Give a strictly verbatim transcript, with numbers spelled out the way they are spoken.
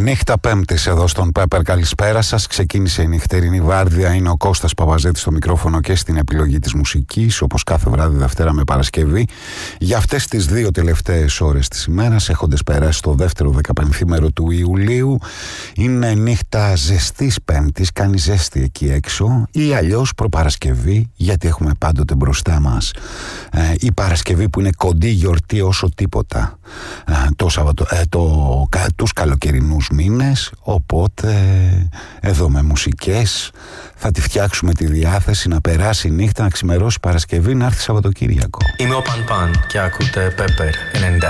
Νύχτα Πέμπτης εδώ στον Πέπερ, καλησπέρα σας. Ξεκίνησε η νυχτερινή βάρδια. Είναι ο Κώστας Παπαζέτης στο μικρόφωνο και στην επιλογή της μουσικής, όπως κάθε βράδυ Δευτέρα με Παρασκευή. Για αυτές τις δύο τελευταίες ώρες της ημέρας, έχοντας περάσει το δεύτερο δεκαπενθήμερο του Ιουλίου, είναι νύχτα ζεστής Πέμπτης, κάνει ζέστη εκεί έξω, ή αλλιώς προπαρασκευή, γιατί έχουμε πάντοτε μπροστά μας ε, η Παρασκευή που είναι κοντή γιορτή όσο τίποτα. Ε, το Σαββατο, ε, το, τους καλοκαιρινούς μήνες, οπότε εδώ με μουσικές θα τη φτιάξουμε τη διάθεση να περάσει η νύχτα, να ξημερώσει Παρασκευή, να έρθει Σαββατοκύριακο. Είμαι ο Παν Παν και ακούτε Pepper ενενήντα